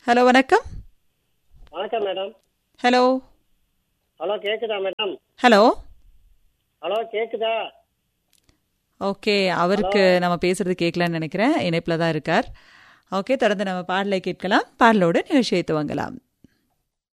Hello வணக்கம். வணக்கம் madam. Hello hello கேக்குதா மேடம்? ஹலோ. ஹலோ கேக்குதா? Okay, hello. அவருக்கு நம்ம பேசுறது கேட்கலன்னு நினைக்கிறேன். இணைப்பில் தான் இருக்கார். ஓகே, தொடர்ந்து நம்ம பாடலை கேட்கலாம். பாடலோடு நிகழ்ச்சியை துவங்கலாம்.